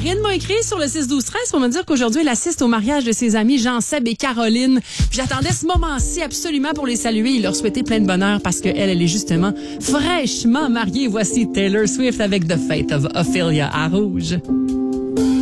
Karine m'a écrit sur le 6-12-13 pour me dire qu'aujourd'hui, elle assiste au mariage de ses amis Jean-Seb et Caroline. Puis j'attendais ce moment-ci absolument pour les saluer et leur souhaiter plein de bonheur parce qu'elle, elle est justement fraîchement mariée. Voici Taylor Swift avec The Fate of Ophelia à Rouge.